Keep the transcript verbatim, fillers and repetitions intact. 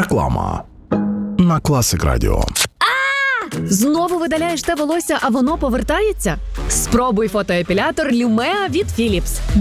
Реклама на Класик Радіо. Знову видаляєш те волосся, а воно повертається? Спробуй фотоепілятор Lumea від Philips.